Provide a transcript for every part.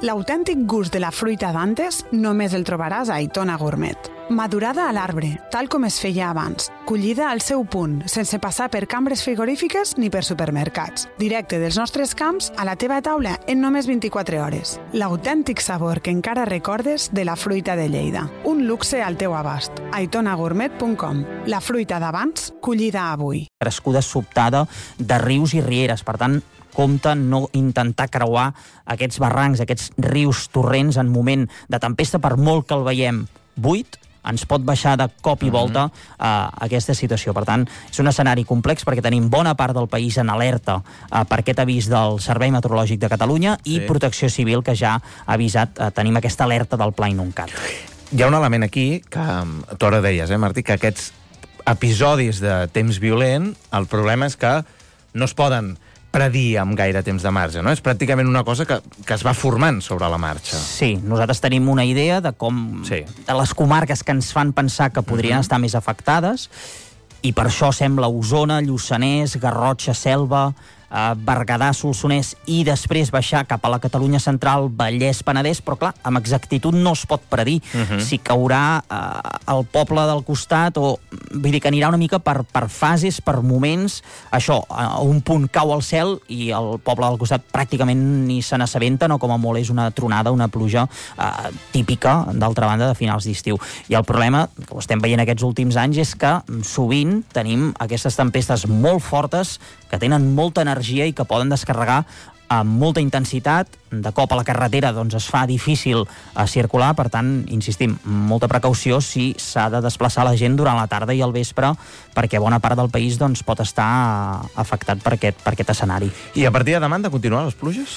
L'autèntic gust de la fruita d'antes només el trobaràs a Aitona Gourmet. Madurada a l'arbre, tal com es feia abans. Collida al seu punt, sense passar per cambres frigorífiques ni per supermercats. Directe dels nostres camps a la teva taula en només 24 hores. L'autèntic sabor que encara recordes de la fruita de Lleida. Un luxe al teu abast. aitonagourmet.com. La fruita d'abans, collida avui. Crescuda sobtada de rius i rieres, per tant, compte no intentar creuar aquests barrancs, aquests rius, torrents en moment de tempesta, per molt que el veiem buit, ens pot baixar de cop i volta aquesta situació. Per tant, és un escenari complex perquè tenim bona part del país en alerta per aquest avís del Servei Meteorològic de Catalunya i Protecció Civil, que ja ha avisat, tenim aquesta alerta del Pla Inuncat. Hi ha un element aquí que tu ara deies, Martí, que aquests episodis de temps violent, el problema és que no es poden predir amb gaire temps de marge, no? És pràcticament una cosa que es va formant sobre la marxa. Sí, nosaltres tenim una idea de com de les comarques que ens fan pensar que podrien estar més afectades, i per això sembla Osona, Lluçanès, Garrotxa, Selva, Berguedà, Solsonès, i després baixar cap a la Catalunya central, Vallès, Penedès, però clar, amb exactitud no es pot predir si caurà el poble del costat, o vull dir que anirà una mica per fases, per moments. Això, a un punt cau al cel i el poble del costat pràcticament ni se n'assabenta, no, com a molt és una tronada, una pluja típica, d'altra banda, de finals d'estiu. I el problema, que ho estem veient aquests últims anys, és que sovint tenim aquestes tempestes molt fortes que tenen molta energia i que poden descarregar amb molta intensitat. De cop a la carretera doncs, es fa difícil circular, per tant, insistim, molta precaució si s'ha de desplaçar la gent durant la tarda i el vespre, perquè bona part del país doncs, pot estar afectat per aquest escenari. I a partir de demà han de continuar les pluges?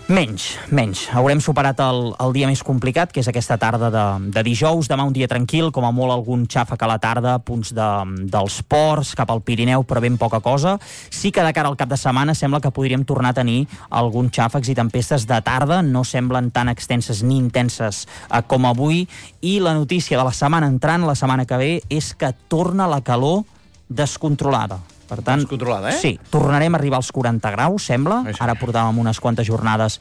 Menys. Haurem superat el dia més complicat, que és aquesta tarda de dijous. Demà un dia tranquil, com a molt algun xàfec a la tarda, punts dels ports, cap al Pirineu, però ben poca cosa. Sí que de cara al cap de setmana sembla que podríem tornar a tenir alguns xàfecs i tempestes de tarda, no semblen tan extenses ni intenses com avui, i la notícia de la setmana entrant, la setmana que ve, és que torna la calor descontrolada. Per tant, descontrolada, sí, tornarem a arribar als 40 graus, sembla. Ara portàvem unes quantes jornades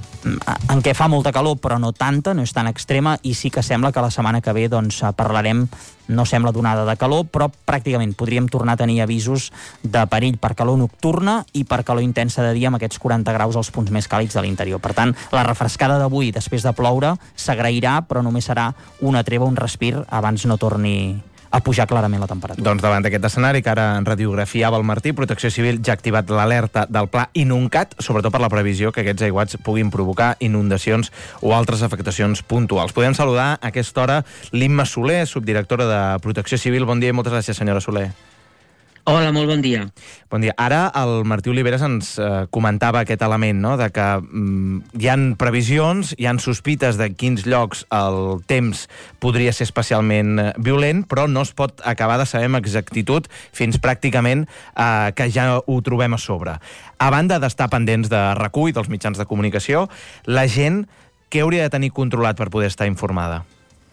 en què fa molta calor, però no tanta, no és tan extrema, i sí que sembla que la setmana que ve doncs, parlarem, no sembla d'onada de calor, però pràcticament podríem tornar a tenir avisos de perill per calor nocturna i per calor intensa de dia, amb aquests 40 graus als punts més càlids de l'interior. Per tant, la refrescada d'avui, després de ploure, s'agrairà, però només serà una treva, un respir, abans no torni a pujar clarament la temperatura. Doncs davant d'aquest escenari que ara en radiografiava el Martí, Protecció Civil ja ha activat l'alerta del Pla Inuncat, sobretot per la previsió que aquests aiguats puguin provocar inundacions o altres afectacions puntuals. Podem saludar a aquesta hora l'Imma Soler, subdirectora de Protecció Civil. Bon dia i moltes gràcies, senyora Soler. Hola, molt bon dia. Bon dia. Ara el Martí Oliveres ens comentava aquest element, no?, de que hi han previsions, hi han sospites de quins llocs el temps podria ser especialment violent, però no es pot acabar de saber amb exactitud fins pràcticament que ja ho trobem a sobre. A banda d'estar pendents de recull dels mitjans de comunicació, la gent què hauria de tenir controlat per poder estar informada?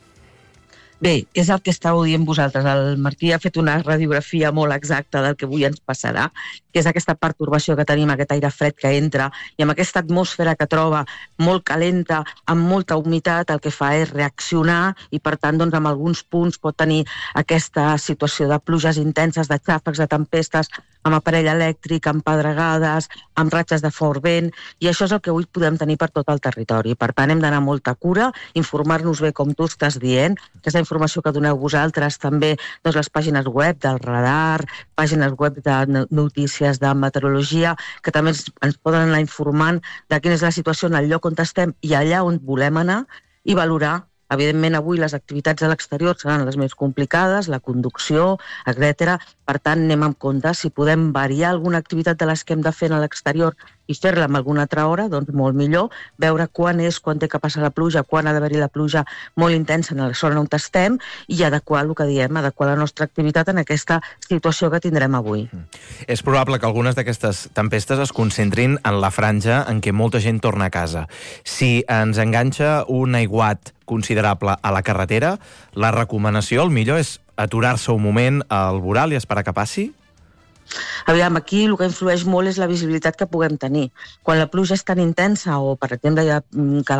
Bé, és el que estàveu dient vosaltres. El Martí ha fet una radiografia molt exacta del que avui ens passarà, que és aquesta pertorbació que tenim, aquest aire fred que entra, i amb aquesta atmosfera que troba molt calenta, amb molta humitat, el que fa és reaccionar, i per tant, doncs, en alguns punts pot tenir aquesta situació de pluges intenses, de xàfecs, de tempestes, amb aparell elèctric, amb pedregades, amb ratxes de fort vent, i això és el que avui podem tenir per tot el territori. Per tant, hem d'anar amb molta cura, informar-nos bé, com tu estàs dient, aquesta informació que doneu vosaltres, també doncs, les pàgines web del radar, pàgines web de notícies de meteorologia, que també ens poden anar informant de quina és la situació en el lloc on estem i allà on volem anar, i valorar. Evidentment, avui les activitats a l'exterior seran les més complicades, la conducció, etc. Per tant, anem amb compte. Si podem variar alguna activitat de les que hem de fer a l'exterior i fer-la en alguna altra hora, doncs molt millor. Veure quan té que passar la pluja, quan ha d'haver-hi la pluja molt intensa en la zona on estem, i adequar el que diem, adequar la nostra activitat en aquesta situació que tindrem avui. És probable que algunes d'aquestes tempestes es concentrin en la franja en què molta gent torna a casa. Si ens enganxa un aiguat considerable a la carretera, la recomanació, el millor, és aturar-se un moment al voral i esperar que passi? Aviam, aquí el que influeix molt és la visibilitat que puguem tenir. Quan la pluja és tan intensa, o per exemple que